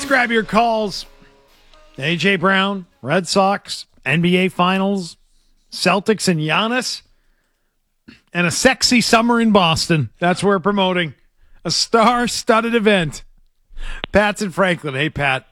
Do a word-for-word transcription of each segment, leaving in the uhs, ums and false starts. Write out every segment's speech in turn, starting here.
Let's grab your calls. A J Brown, Red Sox, N B A Finals, Celtics and Giannis, and a sexy summer in Boston. That's what we're promoting. A star-studded event. Pat's in Franklin. Hey, Pat.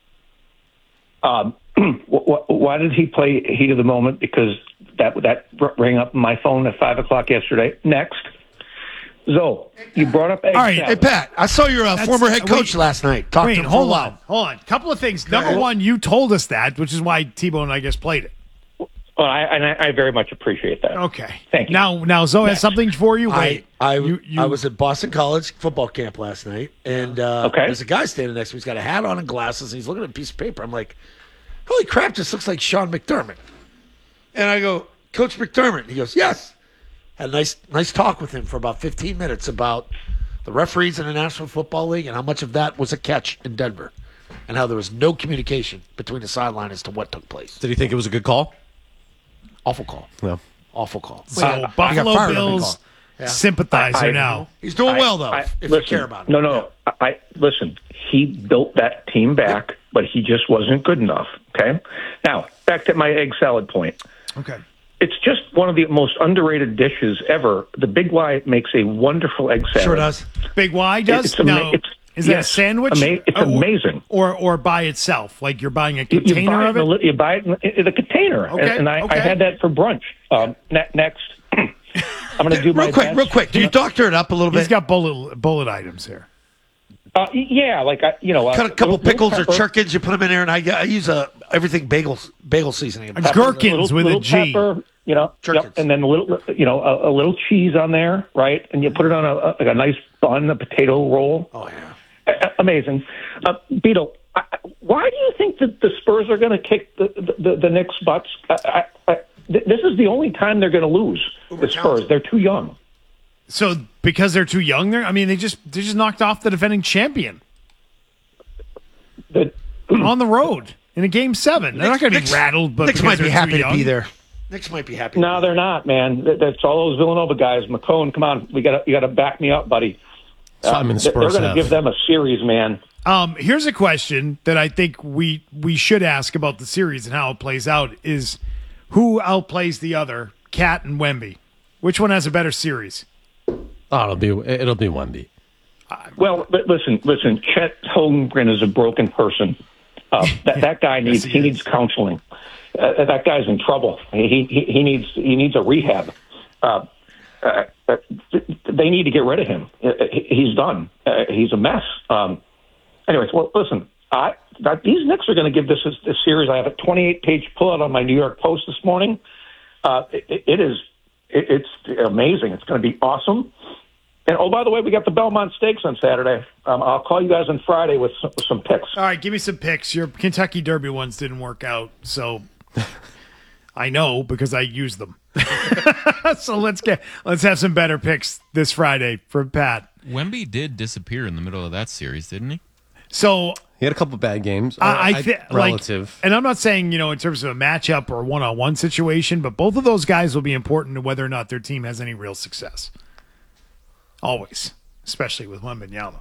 Um, why did he play Heat of the Moment? Because that that rang up my phone at five o'clock yesterday. Next. Zoe, you brought up egg All right, salad. hey, Pat, I saw your uh, That's- former head coach wait, last night. Talked Wait, to him for hold a while. on. Hold on. Couple of things. Number one, you told us that, which is why T-Bone and I just played it. Well, I, and I, I very much appreciate that. Okay. Thank you. Now, now Zoe has something for you. Wait. I I, you, you, I was at Boston College football camp last night, and uh, Okay. there's a guy standing next to me. He's got a hat on and glasses, and he's looking at a piece of paper. I'm like, holy crap, this looks like Sean McDermott. And I go, Coach McDermott. He goes, yes. Had a nice, nice talk with him for about fifteen minutes about the referees in the National Football League and how much of that was a catch in Denver and how there was no communication between the sideline as to what took place. Did he think it was a good call? Awful call. No. Awful call. so Uh, he got Buffalo fired on the Bills call. Yeah. sympathizer I- I- now. He's doing I- well, though, I- if listen, you care about him. No, no. I, I listen. He built that team back, but he just wasn't good enough. Okay. Now back to my egg salad point. Okay. It's just one of the most underrated dishes ever. The Big Y makes a wonderful egg salad. Sure does. Big Y does? It's ama- no. it's- Is that a yes, sandwich? ama- it's Or- amazing. Or or by itself, like you're buying a You- container you buy of it. it? In a, li- you buy it in, in the container, Okay, and, and I, okay. I had that for brunch. Um, ne- next, I'm going to do my Real quick, best. real quick. Do you doctor it up a little He's bit? got bullet bullet items here. Uh, y- yeah, like I, you know, uh, Cut a couple little- little pickles or pepper, churkins, you put them in there, and I, I use a everything bagel bagel seasoning. It's gherkins little, with little a G. pepper, you know, Gherkins. yep, and then a little, you know, a, a little cheese on there, right? And you put it on a, a like a nice bun, a potato roll. Oh yeah. A- a- Amazing. Uh, Beetle, I, I- why do you think that the Spurs are going to kick the the, the, the Knicks' butts? I, I, I, th- this is the only time they're going to lose. The Spurs, they're too young. So because they're too young there, I mean they just they just knocked off the defending champion The, on the road in a game seven. They're not going to be Knicks- rattled, but Knicks because might be they're happy too to be young. there. Knicks might be happy. no, to be they're not, man. That- That's all those Villanova guys. McCone, come on, we got you got to back me up, buddy. Simon They're Spurs going to have. give them a series, man. Um, here's a question that I think we we should ask about the series and how it plays out: is who outplays the other, Cat and Wemby? Which one has a better series? Oh, it'll be it'll be Wemby. Well, but listen, listen. Chet Holmgren is a broken person. Uh, that that guy needs he he, is. needs counseling. Uh, that guy's in trouble. He he, he needs he needs a rehab. Uh, uh, they need to get rid of him. Uh, He's done. Uh, he's a mess. Um, anyways, well, listen. I that, these Knicks are going to give this a, a series. I have a twenty-eight page pullout on my New York Post this morning. Uh, it, it is it, it's amazing. It's going to be awesome. And, oh, by the way, we got the Belmont Stakes on Saturday. Um, I'll call you guys on Friday with some, with some picks. All right, give me some picks. Your Kentucky Derby ones didn't work out, so I know because I used them. So let's get let's have some better picks this Friday for Pat. Wemby did disappear in the middle of that series, didn't he? So He had a couple bad games. I, Or, I think relative. like, and I'm not saying you know in terms of a matchup or one on one situation, but both of those guys will be important to whether or not their team has any real success. Always, especially with Wembanyama.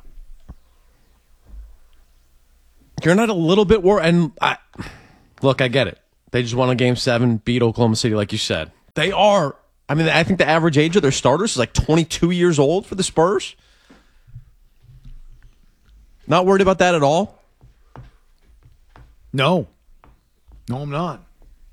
You're not a little bit worried. And I, look, I get it. They just won a game seven, beat Oklahoma City, like you said. They are. I mean, I think the average age of their starters is like twenty-two years old for the Spurs. Not worried about that at all. No, no, I'm not.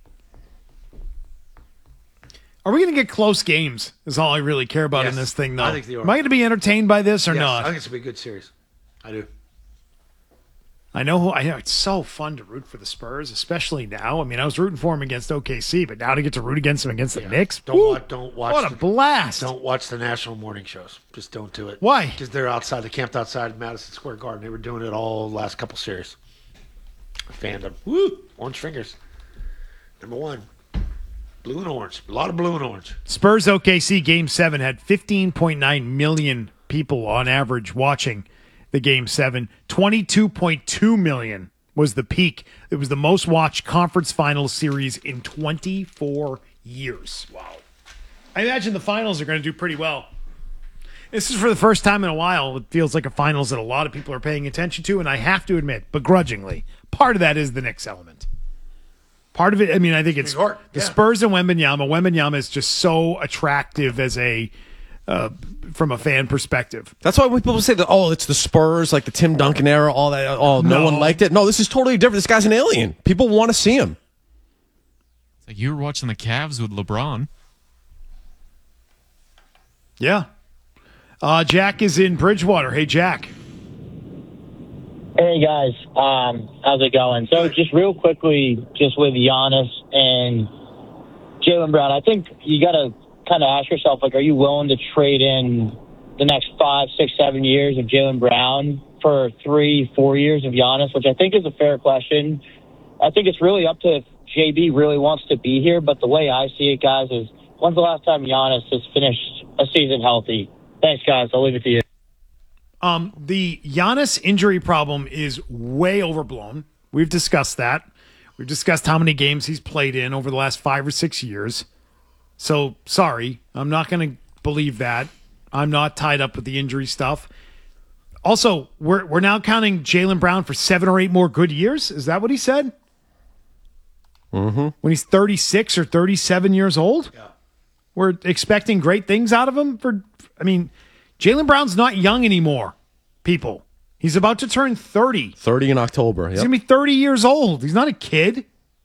Are we going to get close games? Is all I really care about Yes, in this thing, though. I think they are. Am I going to be entertained by this or Yes, not? I think it's gonna be a good series. I do. I know who I know. It's so fun to root for the Spurs, especially now. I mean, I was rooting for them against O K C, but now to get to root against them against the Knicks, Don't woo, watch. Don't watch. what a the, blast! Don't watch the national morning shows. Just don't do it. Why? Because they're outside. They camped outside Madison Square Garden. They were doing it all last couple series. Fandom. Woo! Orange fingers. Number one. Blue and orange. A lot of blue and orange. Spurs O K C Game Seven had fifteen point nine million people on average watching the Game Seven. Twenty-two point two million was the peak. It was the most watched conference finals series in twenty-four years. Wow! I imagine the finals are going to do pretty well. This is for the first time in a while. It feels like a finals that a lot of people are paying attention to, and I have to admit, begrudgingly, part of that is the Knicks element. Part of it, I mean, I think it's New York, the yeah. Spurs and Wembanyama. Wembanyama is just so attractive as a uh, from a fan perspective. That's why when people say that, oh, it's the Spurs, like the Tim Duncan era, all that, oh, no, No. one liked it. No, this is totally different. This guy's an alien. People want to see him. It's like you were watching the Cavs with LeBron. Yeah. Uh, Jack is in Bridgewater. Hey, Jack. Hey guys, um, how's it going? So just real quickly, just with Giannis and Jaylen Brown, I think you got to kind of ask yourself, like, are you willing to trade in the next five, six, seven years of Jaylen Brown for three, four years of Giannis, which I think is a fair question. I think it's really up to if J B really wants to be here, but the way I see it, guys, is when's the last time Giannis has finished a season healthy? Thanks, guys. I'll leave it to you. Um, the Giannis injury problem is way overblown. We've discussed that. We've discussed how many games he's played in over the last five or six years. So, sorry, I'm not going to believe that. I'm not tied up with the injury stuff. Also, we're we're now counting Jaylen Brown for seven or eight more good years. Is that what he said? Mm-hmm. When he's thirty-six or thirty-seven years old? Yeah. We're expecting great things out of him for, I mean, Jaylen Brown's not young anymore, people. He's about to turn thirty. thirty in October. He's Yep. going to be thirty years old. He's not a kid.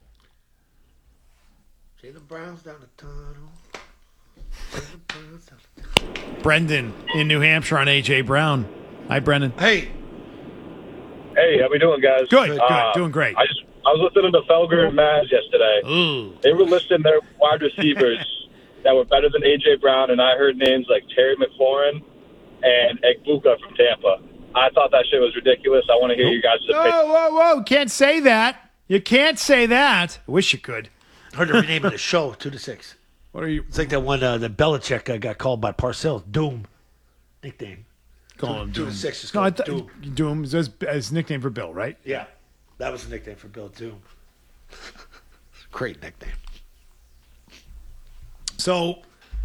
Jaylen Brown's down the tunnel. Jaylen Brown's down the tunnel. Brendan in New Hampshire on A J Brown. Hi, Brendan. Hey, Hey, how we doing, guys? Good, good. Uh, Doing great. I just I was listening to Felger and Maz yesterday. Ooh. They were listing their wide receivers that were better than A J Brown, and I heard names like Terry McLaurin and Egbuka from Tampa. I thought that shit was ridiculous. I want to hear you guys' opinion. Whoa, whoa, whoa. Can't say that. You can't say that. I wish you could. heard they're renaming the show two to six. What are you It's like that one uh, that Belichick uh, got called by Parcells. Doom. Nickname. calling him? Two Doom. to six is No, I called thought Doom. Doom is his, his nickname for Bill, right? Yeah. That was the nickname for Bill Doom. Great nickname. So,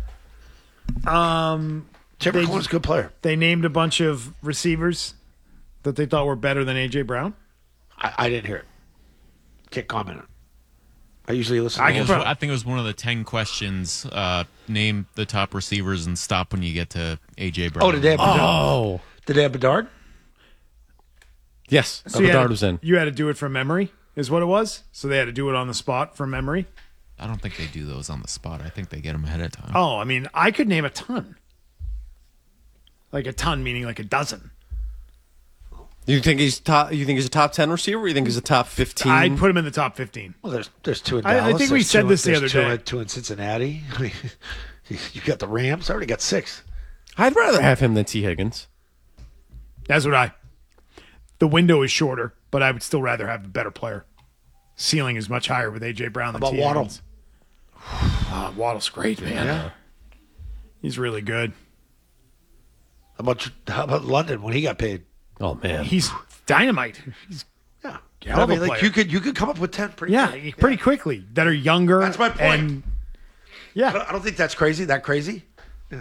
um, Terry They McLaurin's a good player. they named a bunch of receivers that they thought were better than A J Brown. I, I didn't hear it. Can't comment on it. I usually listen I to I, can the think it whole was, I think it was one of the ten questions. Uh, name the top receivers and stop when you get to A J Brown. Oh, did they have Bedard? Oh. Did they have Bedard? Yes. So you had, Bedard to, was in. you had to do it from memory, is what it was. So they had to do it on the spot from memory. I don't think they do those on the spot. I think they get them ahead of time. Oh, I mean, I could name a ton. Like a ton, meaning like a dozen. You think he's top? You think he's a top ten receiver? Or you think he's a top fifteen? I'd put him in the top fifteen. Well, there's there's two in I- I Dallas. think we There's said two, this the there's other two day. In, two in Cincinnati. I mean, you got the Rams. I already got six. I'd rather have him than T. Higgins. That's what I. The window is shorter, but I would still rather have a better player. Ceiling is much higher with A J Brown than How about T. Waddle? Higgins. Ah, Waddle's great, man. Yeah. He's really good. How about how about London when he got paid? Oh man. He's dynamite. He's Yeah. hell of I a mean, like player. you could you could come up with ten pretty yeah, quick. pretty quickly that are younger. That's my point. And I yeah, don't, I don't think that's crazy. That crazy? Yeah.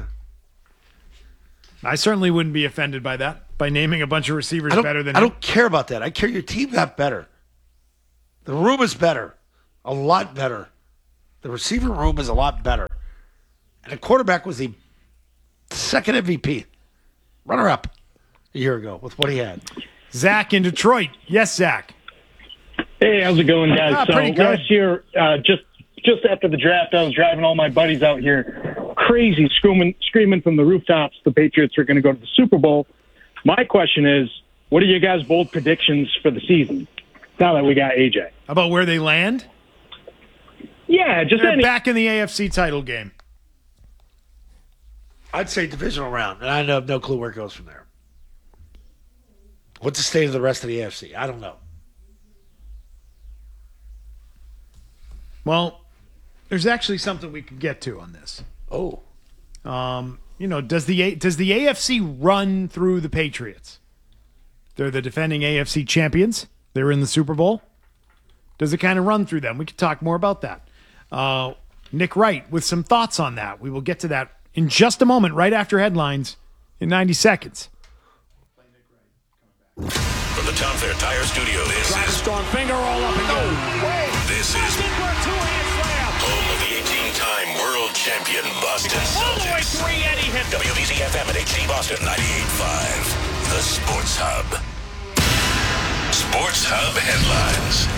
I certainly wouldn't be offended by that. By naming a bunch of receivers I don't, better than I him. don't care about that. I care your team got better. The room is better. A lot better. The receiver room is a lot better. And the quarterback was the second M V P. Runner up a year ago with what he had. Zach in Detroit. Yes, Zach. Hey, how's it going, guys? Ah, so pretty good. last year, uh, just just after the draft, I was driving all my buddies out here, crazy screaming, screaming from the rooftops. The Patriots are going to go to the Super Bowl. My question is, what are your guys' bold predictions for the season? Now that we got A J, About where they land? yeah, just They're any. back in the A F C title game. I'd say divisional round, and I have no clue where it goes from there. What's the state of the rest of the A F C? I don't know. Well, there's actually something we could get to on this. Oh, Um, you know, does the A- does the A F C run through the Patriots? They're the defending A F C champions. They're in the Super Bowl. Does it kind of run through them? We could talk more about that. Uh, Nick Wright with some thoughts on that. We will get to that in just a moment, right after headlines. in ninety seconds. From the Town Fair Tire Studio, this is Strong finger all up and go. this is home of the eighteen-time world champion Boston Celtics. W B Z F M and H D Boston ninety-eight point five. The Sports Hub. Sports Hub headlines.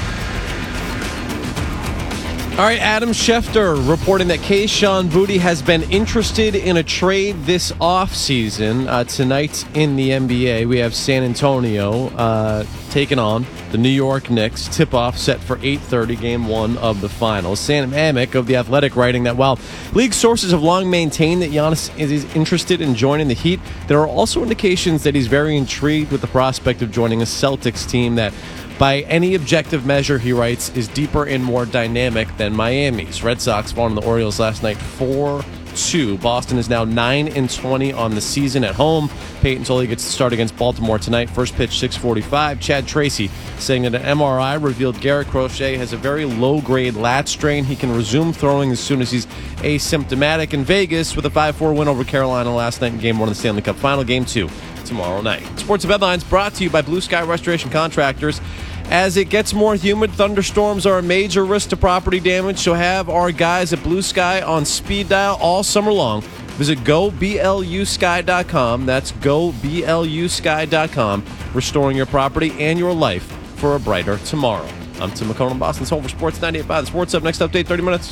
All right, Adam Schefter reporting that Kayshon Boutte has been interested in a trade this offseason. Uh, tonight in the N B A, we have San Antonio uh, taking on the New York Knicks. Tip-off set for eight thirty, game one of the finals. Sam Amick of The Athletic writing that while league sources have long maintained that Giannis is interested in joining the Heat, there are also indications that he's very intrigued with the prospect of joining a Celtics team that, by any objective measure, he writes, is deeper and more dynamic than Miami's. Red Sox falling to the Orioles last night four two. Boston is now nine and twenty on the season at home. Peyton Tolley gets to start against Baltimore tonight. First pitch, six forty-five. Chad Tracy saying that an M R I revealed Garrett Crochet has a very low-grade lat strain. He can resume throwing as soon as he's asymptomatic. In Vegas with a five four win over Carolina last night in Game one of the Stanley Cup Final. Game two tomorrow night. Sports Hub Headlines brought to you by Blue Sky Restoration Contractors. As it gets more humid, thunderstorms are a major risk to property damage, so have our guys at Blue Sky on speed dial all summer long. Visit go B L U sky dot com. That's go B L U sky dot com. Restoring your property and your life for a brighter tomorrow. I'm Tim McConnell, Boston's home for Sports ninety-eight point five. The Sports Hub, next update, thirty minutes.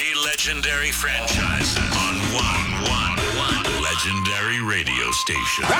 Legendary franchise on one, one, one legendary radio station.